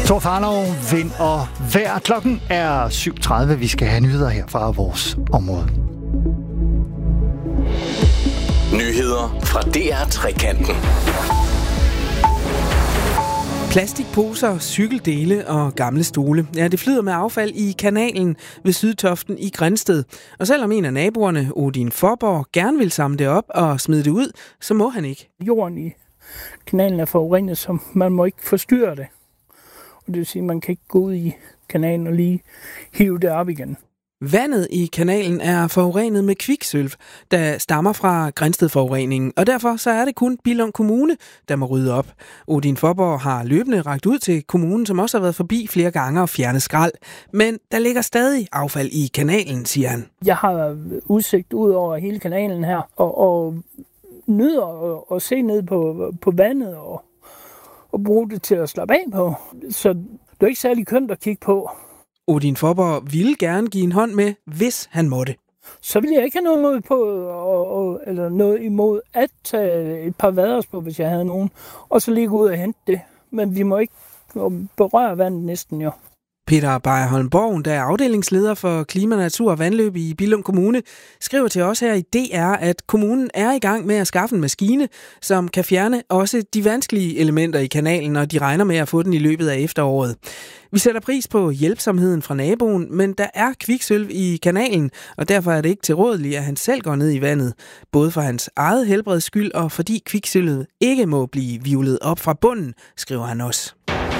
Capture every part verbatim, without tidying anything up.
Thor Farlov, vind og vejr. Klokken er syv tredive. Vi skal have nyheder her fra vores område. Nyheder fra D R Trekanten. Plastikposer, cykeldele og gamle stole. Ja, det flyder med affald i kanalen ved Sydtoften i Grindsted. Og selvom en af naboerne, Odin Forborg, gerne vil samle det op og smide det ud, så må han ikke. Jorden i kanalen er forurenet, så man må ikke forstyrre det. Og det vil sige, at man kan ikke gå ud i kanalen og lige hive det op igen. Vandet i kanalen er forurenet med kviksølv, der stammer fra Grindstedforureningen, og derfor så er det kun Billund Kommune, der må rydde op. Odin Forborg har løbende rakt ud til kommunen, som også har været forbi flere gange og fjernet skrald. Men der ligger stadig affald i kanalen, siger han. Jeg har udsigt ud over hele kanalen her, og, og nyder at, at se ned på, på vandet og, og bruge det til at slappe af på. Så det er ikke særlig kønt at kigge på. Odin Forborg ville gerne give en hånd med, hvis han måtte. Så vil jeg ikke have noget imod, på, og, og, eller noget imod at tage et par vaders på, hvis jeg havde nogen, og så lige gå ud og hente det. Men vi må ikke berøre vandet næsten jo. Peter Beyer-Holm Borgen, der er afdelingsleder for Klima, Natur og Vandløb i Billund Kommune, skriver til os her i D R, at kommunen er i gang med at skaffe en maskine, som kan fjerne også de vanskelige elementer i kanalen, og de regner med at få den i løbet af efteråret. Vi sætter pris på hjælpsomheden fra naboen, men der er kviksølv i kanalen, og derfor er det ikke tilrådeligt, at han selv går ned i vandet. Både for hans eget helbreds skyld, og fordi kviksølvet ikke må blive hvirvlet op fra bunden, skriver han også.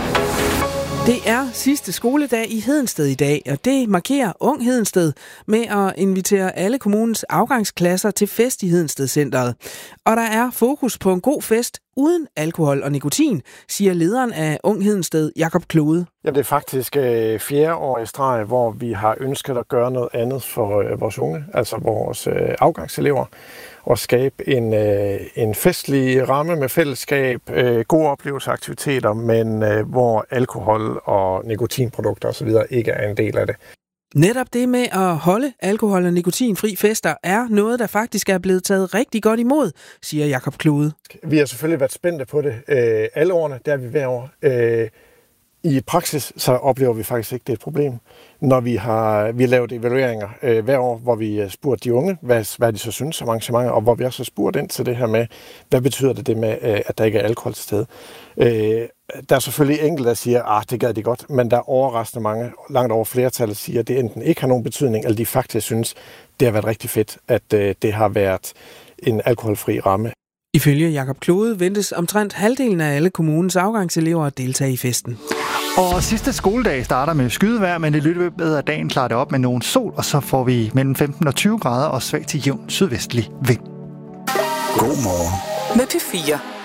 Det er sidste skoledag i Hedensted i dag, og det markerer Ung Hedensted med at invitere alle kommunens afgangsklasser til fest i Hedensted Centret. Og der er fokus på en god fest uden alkohol og nikotin, siger lederen af Ung Hedensted, Jakob Klode. Ja, det er faktisk øh, fjerde år i streg, hvor vi har ønsket at gøre noget andet for øh, vores unge, altså vores øh, afgangselever, og skabe en, øh, en festlig ramme med fællesskab, øh, gode oplevelseaktiviteter, men øh, hvor alkohol og nikotinprodukter osv. ikke er en del af det. Netop det med at holde alkohol- og nikotinfri fester er noget, der faktisk er blevet taget rigtig godt imod, siger Jakob Klode. Vi har selvfølgelig været spændte på det øh, alle årene, der er vi hver år. Øh, I praksis så oplever vi faktisk ikke, det er et problem. Når vi har vi lavet evalueringer øh, hver år, hvor vi spurgte de unge, hvad, hvad de så synes om arrangementer, og hvor vi også har spurgt ind til det her med, hvad betyder det, det med, øh, at der ikke er alkohol til stede. Øh, der er selvfølgelig enkelte, der siger, at det gad de godt, men der er overraskende mange, langt over flertallet, siger, at det enten ikke har nogen betydning, eller de faktisk synes, det har været rigtig fedt, at øh, det har været en alkoholfri ramme. Ifølge Jakob Klode ventes omtrent halvdelen af alle kommunens afgangselever at deltage i festen. Og sidste skoledag starter med skydevejr, men i løbet af dagen klarer det op med nogen sol, og så får vi mellem femten og tyve grader og svag til jævn sydvestlig vind. God morgen med P fire.